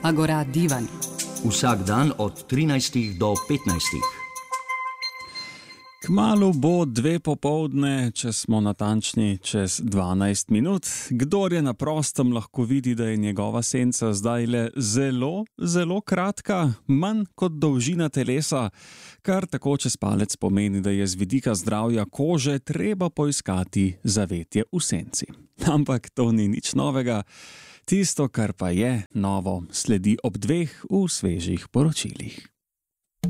Agora divan. Vsak dan od 13 do 15. Kmalu bo 2 popoldne, če smo natančni, čez 12 minut. Kdor je na prostem, lahko vidi, da je njegova senca zdaj le zelo, zelo kratka, manj kot dolžina telesa, kar tako čez palec pomeni, da je z vidika zdravja kože treba poiskati zavetje v senci. Ampak to ni nič novega. Tisto, kar pa je novo, sledi ob 2 v svežih poročilih.